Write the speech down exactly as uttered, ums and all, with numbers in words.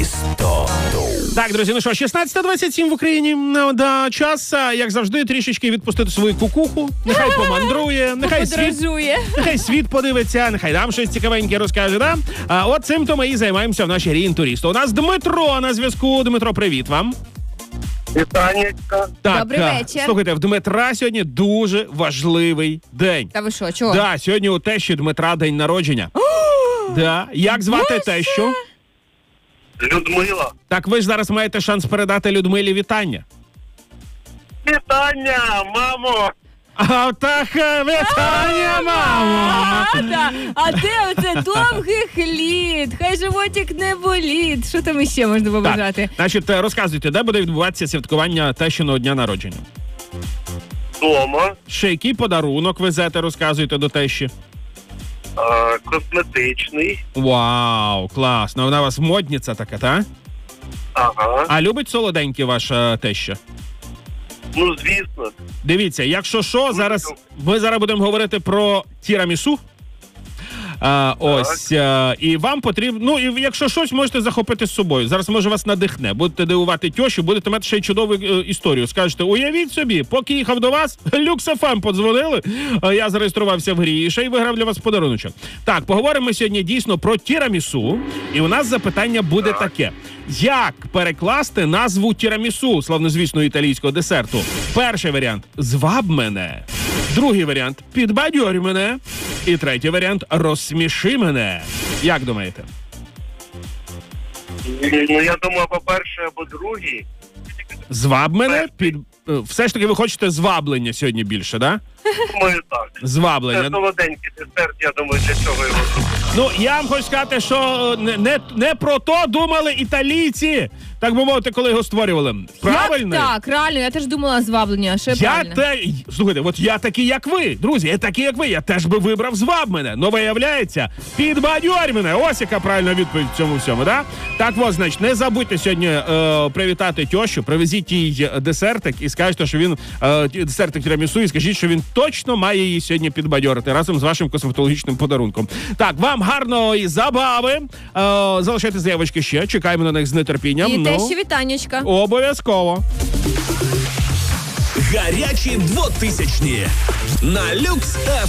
Так, друзі, ну що, шістнадцята двадцять сім в Україні. Ну, да, час, як завжди, трішечки відпустити свою кукуху. Нехай помандрує, нехай світ, нехай світ подивиться, нехай нам щось цікавеньке розкаже, да? А от цим то ми і займаємося в нашій Ріінтурісто. У нас Дмитро на зв'язку. Дмитро, привіт вам. Вітанечка. Так, Добрий а, вечір. Слухайте, в Дмитра сьогодні дуже важливий день. Та ви що, чого? Да, сьогодні у тещі Дмитра день народження. Да. Як звати тещу? Людмила. Так ви ж зараз маєте шанс передати Людмилі вітання. Вітання, мамо. А так, вітання, мамо! А, та, а де оце довгих літ? Хай животик не болить. Що там іще можна побажати? Так, значить, розказуйте, де буде відбуватися святкування тещиного дня народження? Дома. Ще який подарунок везете, розказуйте до тещі? А, косметичний. Вау, класно. Вона у вас модниця така, та? Ага. А любить солоденькі ваша теща? Ну, звісно. Дивіться, якщо що, зараз ми зараз будемо говорити про тірамісу. А, ось, а, і вам потрібно, ну, і якщо щось, можете захопити з собою. Зараз, може, вас надихне. Будете дивувати тьощу, будете мати ще й чудову е, історію. Скажете, уявіть собі, поки їхав до вас, Люкс еф ем подзвонили, а я зареєструвався в грі, і ще й виграв для вас подаруночок. Так, поговоримо сьогодні дійсно про тірамісу, і у нас запитання буде таке. Як перекласти назву тірамісу, славнозвісного італійського десерту? Перший варіант – зваб мене. Другий варіант – підбадьорь мене. І третій варіант – розсміши мене. Як думаєте? Ну, я думаю, по-перше, або другий. Зваб мене? Під... Все ж таки ви хочете зваблення сьогодні більше, да? Думаю, так. Це Зваблення. солоденький десерт, я думаю, для чого його робити. Ну, я вам хочу сказати, що не, не, не про то думали італійці, так би мовити, коли його створювали. Правильно? Як так, реально, я теж думала зваблення, що Я правильно. те... Слухайте, от я такий, як ви, друзі, я такий, як ви, я теж би вибрав зваб мене. Но виявляється, підбадьорь мене. Ось яка правильна відповідь в цьому всьому, да? Так от, значить, не забудьте сьогодні е, привітати тещу, привезіть їй десертик і скажете, що він, е, десертик тірамісу, і скажіть, що він точно має її сьогодні підбадьорити разом з вашим косметологічним подарунком. Так, вам гарної забави. Е, залишайте заявочки ще, чекаємо на них з нетерпінням. І Ну, те ще вітанечка. обов'язково. Гарячі двотисячні на Люкс еф